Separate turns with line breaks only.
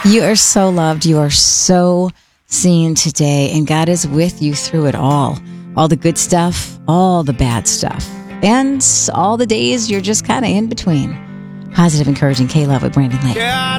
You are so loved. You are so seen today, and God is with you through it all. All the good stuff, all the bad stuff, and all the days you're just kind of in between. Positive, encouraging K-Love with Brandon Lake.
Yeah.